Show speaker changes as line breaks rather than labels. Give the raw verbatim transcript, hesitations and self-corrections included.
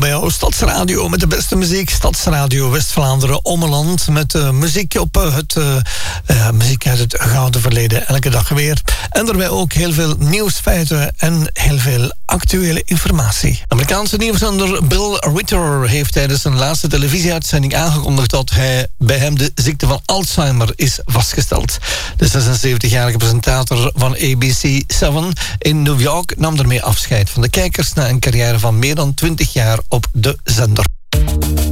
bij jou. Stadsradio met de beste muziek. Stadsradio West-Vlaanderen Ommeland. Met uh, muziek op uh, het uh, uh, muziek uit het gouden verleden. Elke dag weer. En daarbij ook heel veel nieuwsfeiten en heel veel actuele informatie. Amerikaanse nieuwszender Bill Ritter heeft tijdens zijn laatste televisieuitzending aangekondigd dat hij bij hem de ziekte van Alzheimer is vastgesteld. De zesenzeventigjarige presentator van A B C zeven in New York nam daarmee afscheid van de kijkers na een carrière van meer dan twintig jaar op de zender.